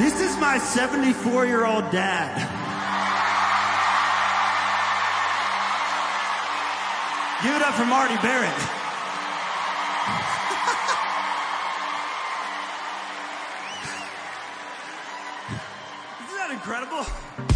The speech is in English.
This is my 74-year-old dad. Give it up for Marty Barrett. Isn't that incredible?